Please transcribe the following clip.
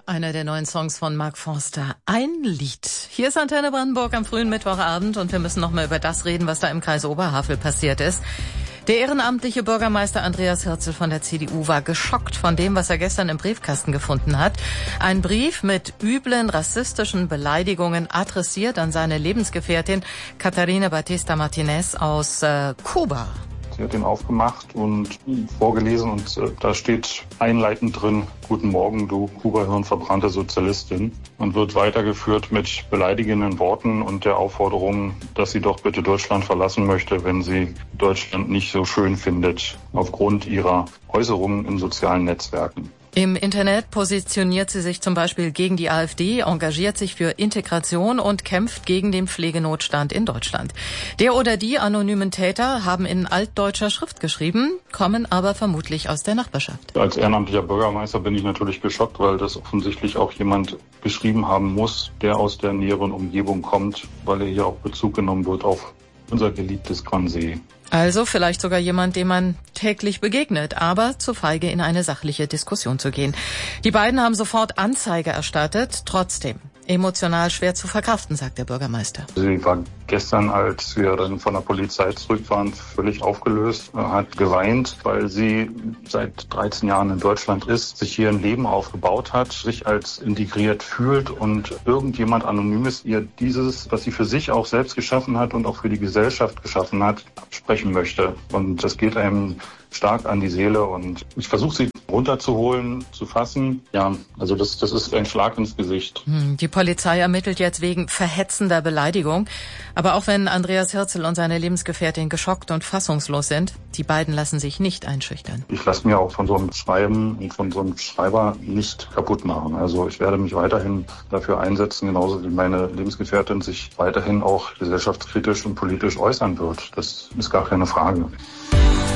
Einer der neuen Songs von Mark Forster. Ein Lied. Hier ist Antenne Brandenburg am frühen Mittwochabend und wir müssen noch mal über das reden, was da im Kreis Oberhavel passiert ist. Der ehrenamtliche Bürgermeister Andreas Hirzel von der CDU war geschockt von dem, was er gestern im Briefkasten gefunden hat. Ein Brief mit üblen rassistischen Beleidigungen adressiert an seine Lebensgefährtin Catarina Batista Martinez aus Kuba. Sie hat ihn aufgemacht und vorgelesen und da steht einleitend drin: Guten Morgen, du Kuba-hirnverbrannte Sozialistin, und wird weitergeführt mit beleidigenden Worten und der Aufforderung, dass sie doch bitte Deutschland verlassen möchte, wenn sie Deutschland nicht so schön findet, aufgrund ihrer Äußerungen in sozialen Netzwerken. Im Internet positioniert sie sich zum Beispiel gegen die AfD, engagiert sich für Integration und kämpft gegen den Pflegenotstand in Deutschland. Der oder die anonymen Täter haben in altdeutscher Schrift geschrieben, kommen aber vermutlich aus der Nachbarschaft. Als ehrenamtlicher Bürgermeister bin ich natürlich geschockt, weil das offensichtlich auch jemand geschrieben haben muss, der aus der näheren Umgebung kommt, weil er hier auch Bezug genommen wird auf unser geliebtes Gransee. Also vielleicht sogar jemand, dem man täglich begegnet, aber zu feige, in eine sachliche Diskussion zu gehen. Die beiden haben sofort Anzeige erstattet, trotzdem emotional schwer zu verkraften, sagt der Bürgermeister. Sie war gestern, als wir dann von der Polizei zurück waren, völlig aufgelöst, hat geweint, weil sie seit 13 Jahren in Deutschland ist, sich hier ein Leben aufgebaut hat, sich als integriert fühlt und irgendjemand Anonymes ihr dieses, was sie für sich auch selbst geschaffen hat und auch für die Gesellschaft geschaffen hat, absprechen möchte. Und das geht einem stark an die Seele und ich versuche sie runterzuholen, zu fassen. Ja, also das ist ein Schlag ins Gesicht. Die Polizei ermittelt jetzt wegen verhetzender Beleidigung. Aber auch wenn Andreas Hirzel und seine Lebensgefährtin geschockt und fassungslos sind, die beiden lassen sich nicht einschüchtern. Ich lasse mir auch von so einem Schreiben und von so einem Schreiber nicht kaputt machen. Also ich werde mich weiterhin dafür einsetzen, genauso wie meine Lebensgefährtin sich weiterhin auch gesellschaftskritisch und politisch äußern wird. Das ist gar keine Frage.